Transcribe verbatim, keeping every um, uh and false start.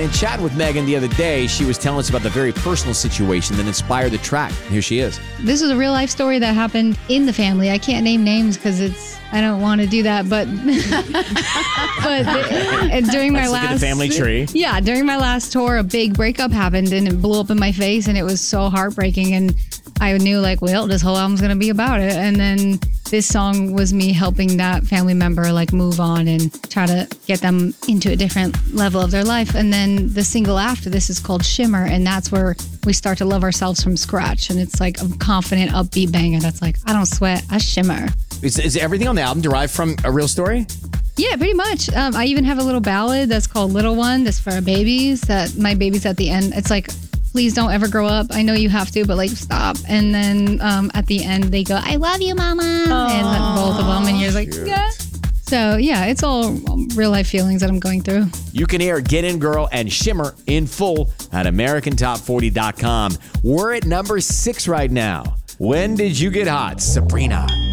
And chatting with Megan the other day, she was telling us about the very personal situation that inspired the track. Here she is. This is a real life story that happened in the family. I can't name names because it's, I don't want to do that, but but the, during my Let's last look at the family tree. Yeah, during my last tour, a big breakup happened and it blew up in my face and it was so heartbreaking. And I knew like, well, this whole album's going to be about it. And then this song was me helping that family member like move on and try to get them into a different level of their life. And then the single after this is called Shimmer. And that's where we start to love ourselves from scratch. And it's like a confident, upbeat banger that's like, I don't sweat, I shimmer. Is, is everything on the album derived from a real story? Yeah, pretty much. Um, I even have a little ballad that's called Little One. That's for our babies. That my baby's at the end. It's like, please don't ever grow up. I know you have to, but like stop. And then um, at the end they go, I love you, mama. Aww. And then both of them. And you're like, yeah. So yeah, it's all real life feelings that I'm going through. You can hear Get In Girl and Shimmer in full at American Top forty dot com. We're at number six right now. When Did You Get Hot? Sabrina.